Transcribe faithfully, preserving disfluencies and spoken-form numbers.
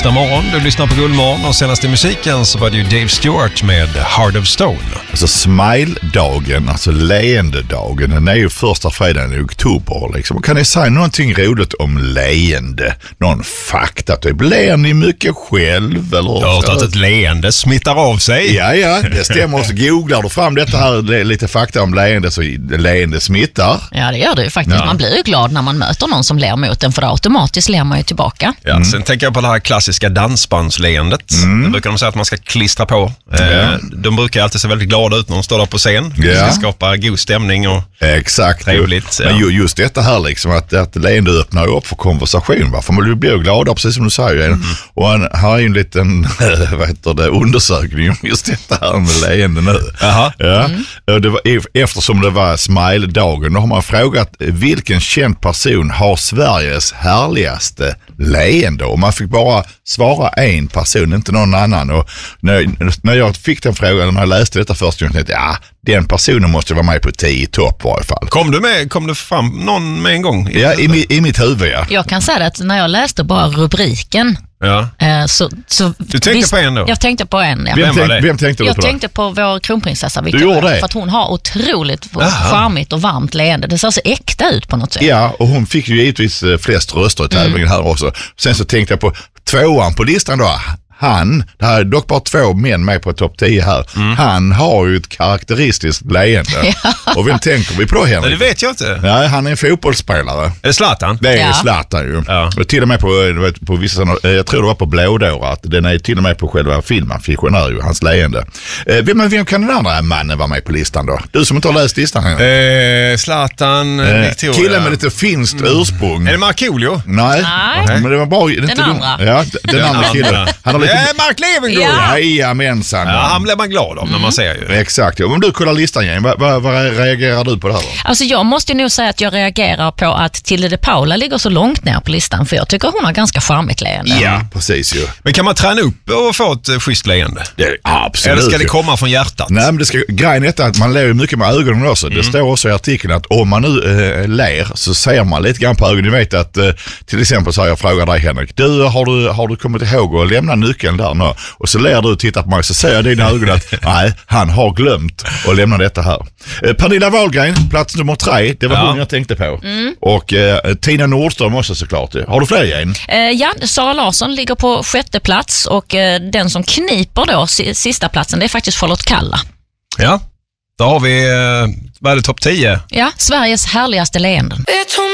tisdag morgon. Du lyssnar på Guldmorgon och senast i musiken så var det ju Dave Stewart med Heart of Stone. Alltså smile-dagen, alltså leendedagen, den är ju första fredagen i oktober liksom. Kan ni säga någonting roligt om leende? Någon fakta typ, ler ni mycket själv? Eller? Jag har hört att ett leende smittar av sig. Ja, ja, det stämmer. Så googlar du fram detta här, det är lite fakta om leende, så leende smittar. Ja, det gör det ju faktiskt. Ja. Man blir ju glad när man möter någon som ler mot en, för automatiskt ler man ju tillbaka. Ja, mm. Sen tänker jag på det här klassiska dansbandsleendet. Mm. Det brukar de säga att man ska klistra på. Eh, Ja. De brukar alltid se väldigt glada ut när de står där på scen. Ja. Det ska skapa god stämning och Exakt. trevligt. Men Ja. ju, just detta här liksom, att, att leende öppnar upp för konversation. Va? För man blir ju glada, precis som du säger. Mm. Och han har ju en liten vad heter det, undersökning om just detta här med leende nu. Aha. Ja. Mm. Det var, eftersom det var smile-dagen, då har man frågat vilken känd person har Sveriges härligaste leende, och man fick bara svara en person, inte någon annan. Och när, när jag fick den frågan, när jag läste detta först, jag tänkte ja, den personen måste vara med på tio topp i varje fall. Kom du med, kom du fram någon med en gång? Ja, i, mi, i mitt huvud, ja. Jag kan säga att när jag läste bara rubriken Ja. eh, så, så... Du tänkte visst, på en då? Jag tänkte på en, ja. Vem, Vem var tänk, det? vem tänkte du Jag på tänkte på vår kronprinsessa Du gjorde Victoria, det? för att hon har otroligt Aha. charmigt och varmt leende. Det ser så äkta ut på något sätt. Ja, och hon fick ju givetvis eh, flest röster i tävlingen här också. Sen så tänkte jag på tvåan på listan då. Han, det här är dock bara två män med på topp tio här. Mm. Han har ju ett karaktäristiskt leende. Och vem tänker vi på då, Henrik? Nej, det vet jag inte. Ja, han är en fotbollsspelare. Är det Zlatan? Det är Ja. Zlatan ju. Ja. Och till och med på, på vissa, jag tror det var på Blådåra, att den är till och med på själva filmaffischen är ju hans leende. Eh, vem, vem kan den andra mannen vara med på listan då? Du som inte har läst listan här. Eh, Zlatan, Eh, Victoria. killen med lite finskt Mm. ursprung. Är det Markoolio? Nej, Nej. men det var bara... Den andra. Ja, d- den, andra killen. Han har lite... Eh, Mark Levengood! Ja. Jajamensan. Ja, han blir man glad av när man ser ju. Exakt. Ja. Om du kollar listan igen, vad, vad, vad reagerar du på det här då? Alltså jag måste nog säga att jag reagerar på att Tilde de Paula ligger så långt ner på listan, för jag tycker hon har ganska charmigt leende. Ja, precis ju. Men kan man träna upp och få ett eh, schysst leende? Det, absolut. Eller ska det ju. komma från hjärtat? Nej, men det ska, grejen är att man ler ju mycket med ögonen också. Mm. Det står också i artikeln att om man nu äh, ler så ser man lite grann på ögonen. Ni vet att äh, till exempel så har jag frågat dig, Henrik, du har, du har du kommit ihåg att lämna nyckeln där nu? Och så ler du och tittar på mig, så ser jag i dina ögon att nej, han har glömt att lämna detta här. Äh, Pernilla Wahlgren, plats nummer tre, det var Ja. hon jag tänkte på. Mm. Och äh, Tina Nordström också såklart. Har du fler igen? Eh, ja, Sara Larsson ligger på sjätte plats, och eh, den som kniper då si- sista platsen, det är faktiskt Charlotte Kalla. Ja, då har vi, eh, vad är det, topp tio? Ja, Sveriges härligaste leenden. It told